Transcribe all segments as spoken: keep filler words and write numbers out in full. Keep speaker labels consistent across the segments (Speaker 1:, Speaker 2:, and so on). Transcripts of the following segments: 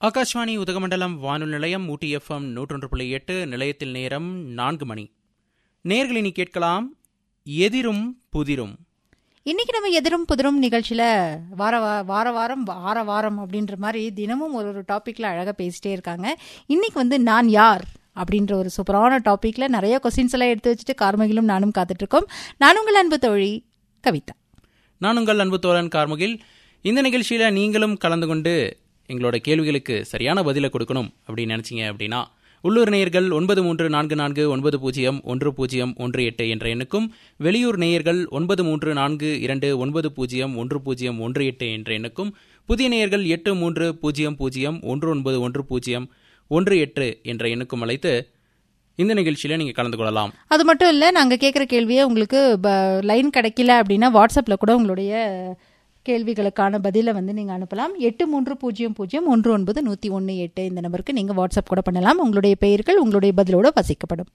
Speaker 1: ஆகாஷ்வாணி உதகமண்டலம் வானொலி நிலையம் ஊட்டி எஃப்எம் நூற்றொன்று புள்ளி எட்டு. நிலையத்தில் நேரம் நான்கு மணி. நேர்களினி கேட்கலாம் எதிரும் புதிரும்.
Speaker 2: இன்னைக்கு நம்ம எதிரும் புதிரும் நிகழ்ச்சியில வார வார வாரம் வார வாரம் அப்படின்ற மாதிரி தினமும் ஒரு ஒரு டாபிக்ல அழகா பேசிட்டே இருக்காங்க. இன்னைக்கு வந்து நான் யார் அப்படின்ற ஒரு சூப்பரான டாபிக்ல நிறைய கொஸ்டின்ஸ் எல்லாம் எடுத்து வச்சுட்டு கார்முகிலும் நானும் காத்துட்டு இருக்கோம். நான் உங்கள் அன்பு தோழி கவிதா.
Speaker 1: நான் உங்கள் அன்பு தோழன் கார்முகில். இந்த நிகழ்ச்சியில நீங்களும் கலந்து கொண்டு எங்களோட கேள்விகளுக்கு சரியான பதிலை கொடுக்கணும் அப்படின்னு நினைச்சீங்க அப்படின்னா உள்ளூர் நேயர்கள் ஒன்பது மூன்று நான்கு நான்கு ஒன்பது பூஜ்ஜியம் ஒன்று பூஜ்ஜியம் ஒன்று எட்டு என்ற எண்ணுக்கும், வெளியூர் நேயர்கள் ஒன்பது மூன்று நான்கு இரண்டு ஒன்பது பூஜ்ஜியம் ஒன்று பூஜ்ஜியம் ஒன்று எட்டு என்ற எண்ணுக்கும், புதிய நேயர்கள் எட்டு மூன்று பூஜ்ஜியம் பூஜ்ஜியம் ஒன்று ஒன்பது ஒன்று பூஜ்ஜியம் ஒன்று எட்டு என்ற எண்ணுக்கும் அழைத்து இந்த நிகழ்ச்சியில நீங்க கலந்து கொள்ளலாம்.
Speaker 2: அது மட்டும் இல்ல, நாங்க கேட்கிற கேள்வியை உங்களுக்கு லைன் கிடைக்கல அப்படின்னா வாட்ஸ்அப்ல கூட உங்களுடைய கேள்விகளுக்கான பதிலை வந்து நீங்கள் அனுப்பலாம். எட்டு மூன்று பூஜ்ஜியம் பூஜ்ஜியம் ஒன்று ஒன்பது நூற்றி ஒன்று எட்டு இந்த நம்பருக்கு நீங்கள் வாட்ஸ்அப் கூட பண்ணலாம். உங்களுடைய பெயர்கள் உங்களுடைய பதிலோடு வசிக்கப்படும்.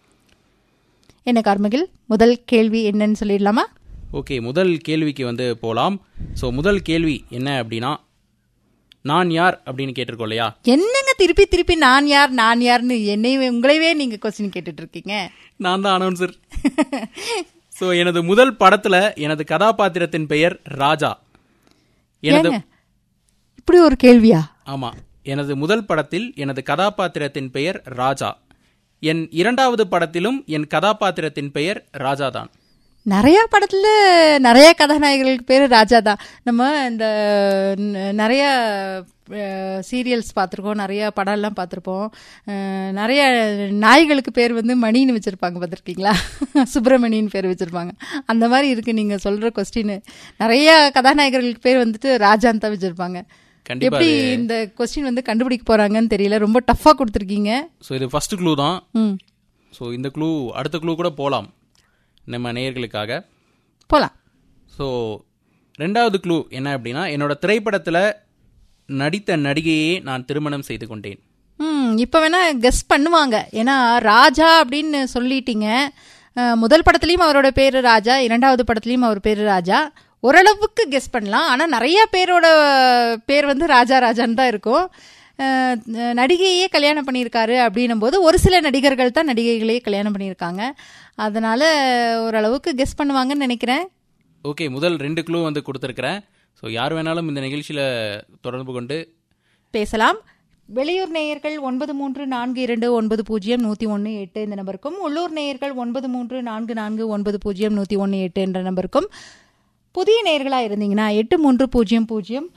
Speaker 2: என்ன கார்முகில், முதல் கேள்வி என்னன்னு சொல்லிடலாமா?
Speaker 1: ஓகே, முதல் கேள்விக்கு வந்து போகலாம். ஸோ முதல் கேள்வி என்ன அப்படின்னா, நான் யார் அப்படின்னு கேட்டிருக்கோம் இல்லையா?
Speaker 2: என்னங்க திருப்பி திருப்பி நான் யார் நான் யார்னு என்னையே உங்களையே நீங்கள் கொஸ்டின் கேட்டுட்டு இருக்கீங்க.
Speaker 1: நான் தான் அனௌன்சர். ஸோ எனது முதல் படத்தில் எனது கதாபாத்திரத்தின் பெயர் ராஜா. எனது
Speaker 2: இப்படி ஒரு கேள்வியா?
Speaker 1: ஆமா, எனது முதல் படத்தில் எனது கதாபாத்திரத்தின் பெயர் ராஜா. என் இரண்டாவது படத்திலும் என் கதாபாத்திரத்தின் பெயர் ராஜா தான்.
Speaker 2: நிறைய படத்துல நிறைய கதாநாயகர்களுக்கு பேர் ராஜா தான். நம்ம இந்த நிறைய சீரியல்ஸ் பார்த்துருக்கோம், நிறைய படம் எல்லாம் பார்த்துருப்போம். நிறைய நாய்களுக்கு பேர் வந்து மணின்னு வச்சிருப்பாங்க, பார்த்துருக்கீங்களா? சுப்பிரமணின்னு பேர் வச்சிருப்பாங்க. அந்த மாதிரி இருக்கு நீங்க சொல்ற கொஸ்டின். நிறைய கதாநாயகர்களுக்கு பேர் வந்துட்டு ராஜான் தான் வச்சிருப்பாங்க. எப்படி இந்த கொஸ்டின் வந்து கண்டுபிடிக்க போறாங்கன்னு தெரியல, ரொம்ப டஃபா கொடுத்துருக்கீங்க.
Speaker 1: ஸோ இது ஃபர்ஸ்ட் க்ளூ தான். ஸோ இந்த க்ளூ அடுத்த க்ளூ கூட போகலாம் நம்ம நேயர்களுக்காக.
Speaker 2: போகலாம்.
Speaker 1: ஸோ ரெண்டாவது க்ளூ என்ன அப்படின்னா, என்னோட திரைப்படத்தில் நடித்த நடிகையே நான் திருமணம் செய்து கொண்டேன்.
Speaker 2: ம் இப்போ வேணா கெஸ் பண்ணுவாங்க, ஏன்னா ராஜா அப்படின்னு சொல்லிட்டீங்க. முதல் படத்துலையும் அவரோட பேர் ராஜா, இரண்டாவது படத்துலையும் அவர் பேர் ராஜா. ஓரளவுக்கு கெஸ் பண்ணலாம். ஆனால் நிறைய பேரோட பேர் வந்து ராஜா ராஜான்னு தான் இருக்கும். நடிகையே கல்யாணம் பண்ணியிருக்காரு அப்படின்னும் போது ஒரு சில நடிகர்கள் தான் நடிகைகளையே கல்யாணம் பண்ணியிருக்காங்க. அதனால ஓரளவுக்கு கெஸ் பண்ணுவாங்கன்னு நினைக்கிறேன்.
Speaker 1: ஓகே, முதல் ரெண்டு க்ளூ வந்து கொடுத்துருக்கிறேன். ஸோ யார் வேணாலும் இந்த நிகழ்ச்சியில் தொடர்பு கொண்டு பேசலாம்.
Speaker 2: வெளியூர் நேயர்கள் ஒன்பது மூன்று நான்கு இரண்டு ஒன்பது பூஜ்ஜியம் நூற்றி ஒன்று எட்டு இந்த நம்பருக்கும், உள்ளூர் நேயர்கள் ஒன்பது மூன்று நான்கு நான்கு ஒன்பது பூஜ்ஜியம் நூற்றி ஒன்று எட்டு என்ற நம்பருக்கும், புதிய நேயர்களாக இருந்தீங்கன்னா எட்டு மூன்று பூஜ்ஜியம் பூஜ்ஜியம்